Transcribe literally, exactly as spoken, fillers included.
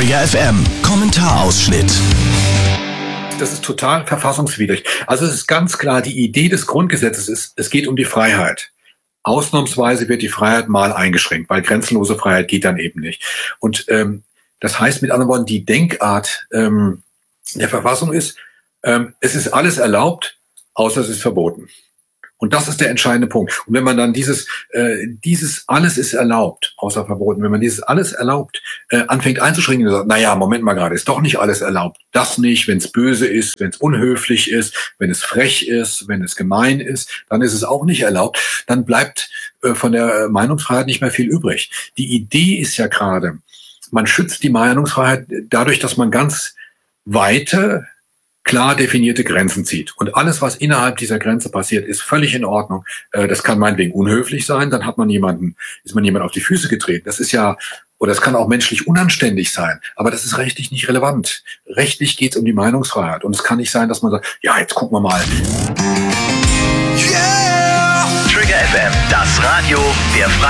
Träger F M. Kommentarausschnitt. Das ist total verfassungswidrig. Also es ist ganz klar, die Idee des Grundgesetzes ist, es geht um die Freiheit. Ausnahmsweise wird die Freiheit mal eingeschränkt, weil grenzenlose Freiheit geht dann eben nicht. Und ähm, das heißt mit anderen Worten, die Denkart ähm, der Verfassung ist, ähm, es ist alles erlaubt, außer es ist verboten. Und das ist der entscheidende Punkt. Und wenn man dann dieses, äh, dieses alles ist erlaubt, außer verboten, wenn man dieses alles erlaubt, äh, anfängt einzuschränken und sagt, na ja, Moment mal gerade, ist doch nicht alles erlaubt. Das nicht, wenn es böse ist, wenn es unhöflich ist, wenn es frech ist, wenn es gemein ist, dann ist es auch nicht erlaubt. Dann bleibt äh, von der Meinungsfreiheit nicht mehr viel übrig. Die Idee ist ja gerade, man schützt die Meinungsfreiheit dadurch, dass man ganz weite, klar definierte Grenzen zieht. Und alles, was innerhalb dieser Grenze passiert, ist völlig in Ordnung. Das kann meinetwegen unhöflich sein, dann hat man jemanden, ist man jemand auf die Füße getreten. Das ist ja, oder es kann auch menschlich unanständig sein. Aber das ist rechtlich nicht relevant. Rechtlich geht es um die Meinungsfreiheit. Und es kann nicht sein, dass man sagt, ja, jetzt gucken wir mal. Yeah! Träger F M, das Radio der Freien